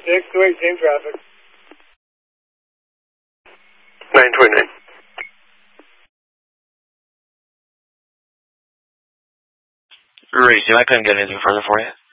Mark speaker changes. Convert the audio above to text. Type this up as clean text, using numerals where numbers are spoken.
Speaker 1: 628, same traffic.
Speaker 2: 929.
Speaker 3: Racing, I couldn't get anything further for you.